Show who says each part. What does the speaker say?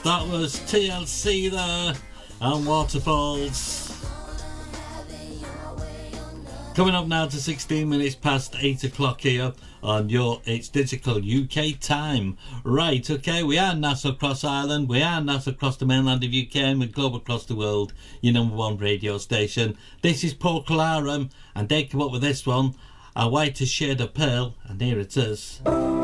Speaker 1: That was TLC there and Waterfalls. Coming up now to 16 minutes past 8 o'clock here on your It's Digital UK time. Right, okay, we are Nassau across Ireland, we are Nassau across the mainland of UK, and we're global across the world, your number one radio station. This is Procol Harum, and they come up with this one, A Whiter Shade of Pearl, and here it is.